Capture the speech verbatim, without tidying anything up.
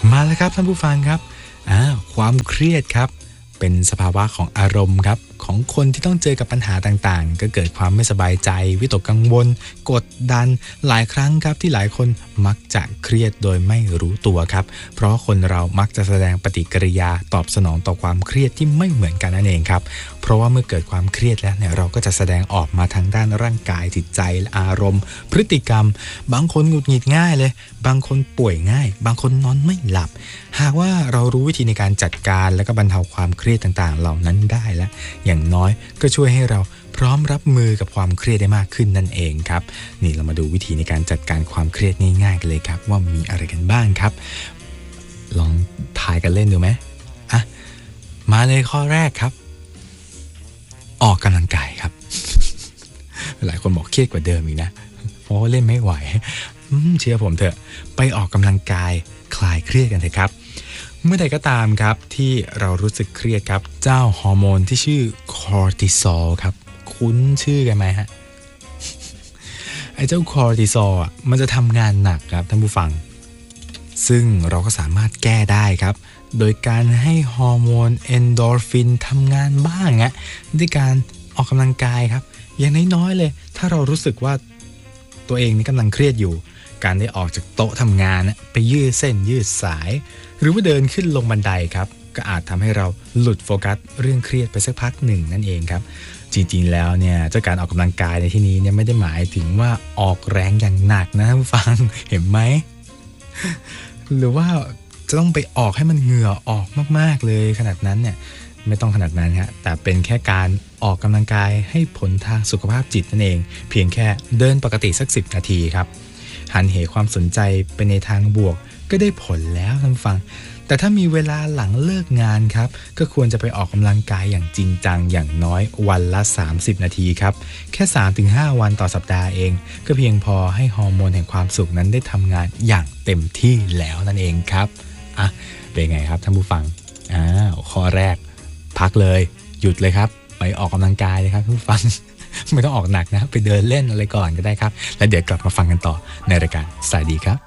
มาแล้วครับท่านผู้ฟังครับอ่าความเครียดครับเป็นสภาวะของอารมณ์ครับของคนที่ต้องเจอกับปัญหาต่างๆก็เกิดความไม่สบายใจวิตกกังวลกดดันหลายครั้งครับที่หลายคนมักจะเครียดโดยไม่รู้ตัวครับเพราะคนเรามักจะแสดงปฏิกิริยาตอบสนองต่อความเครียดที่ไม่เหมือนกันนั่นเองครับเพราะว่าเมื่อเกิดความเครียดแล้วเนี่ยเราก็จะแสดงออกมาทางด้านร่างกายจิตใจและอารมณ์พฤติกรรมบางคนหงุดหงิดง่ายเลยบางคนป่วยง่ายบางคนนอนไม่หลับหากว่าเรารู้วิธีในการจัดการและก็บรรเทาความเครียดต่างๆเหล่านั้นได้แล้วอย่างน้อยก็ช่วยให้เราพร้อมรับมือกับความเครียดได้มากขึ้นนั่นเองครับนี่เรามาดูวิธีในการจัดการความเครียดง่ายๆกันเลยครับว่ามีอะไรกันบ้างครับลองทายกันเล่นดูไหมอ่ะมาเลยข้อแรกครับออกกำลังกายครับ หลายคนบอกเครียดกว่าเดิมอีกนะเพราะว่าเล่นไม่ไหวเชื่อผมเถอะไปออกกำลังกายคลายเครียดกันเถอะครับเมื่อใดก็ตามครับที่เรารู้สึกเครียดครับเจ้าฮอร์โมนที่ชื่อคอร์ติซอลครับคุ้นชื่อกันไหมฮะ ไอ้เจ้าคอร์ติซอลอ่ะมันจะทำงานหนักครับท่านผู้ฟังซึ่งเราก็สามารถแก้ได้ครับโดยการให้ฮอร์โมนเอนโดรฟินทำงานบ้างอ่ะด้วยการออกกำลังกายครับอย่างน้อยๆเลยถ้าเรารู้สึกว่าตัวเองนี่กำลังเครียดอยู่การได้ออกจากโต๊ะทำงานไปยืดเส้นยืดสายหรือว่าเดินขึ้นลงบันไดครับก็อาจทำให้เราหลุดโฟกัสเรื่องเครียดไปสักพักหนึ่งนั่นเองครับจริงๆแล้วเนี่ยเจ้าการออกกำลังกายในที่นี้เนี่ยไม่ได้หมายถึงว่าออกแรงอย่างหนักนะท่านผู้ฟังเห็นไหมหรือว่าจะต้องไปออกให้มันเหงื่อออกมากๆเลยขนาดนั้นเนี่ยไม่ต้องขนาดนั้นฮะแต่เป็นแค่การออกกำลังกายให้ผลทางสุขภาพจิตนั่นเองเพียงแค่เดินปกติสักสิบนาทีครับหันเหความสนใจไปในทางบวกก็ได้ผลแล้วท่านฟังแต่ถ้ามีเวลาหลังเลิกงานครับก็ควรจะไปออกกำลังกายอย่างจริงจังอย่างน้อยวันละสามสิบนาทีครับแค่ สามถึงห้า วันต่อสัปดาห์เองก็เพียงพอให้ฮอร์โมนแห่งความสุขนั้นได้ทำงานอย่างเต็มที่แล้วนั่นเองครับอ่ะเป็นไงครับท่านผู้ฟังอ่าข้อแรกพักเลยหยุดเลยครับไปออกกำลังกายเลยครับท่านผู้ฟัง ไม่ต้องออกหนักนะไปเดินเล่นอะไรก่อนก็ได้ครับแล้วเดี๋ยวกลับมาฟังกันต่อในรายการสวัสดีครับ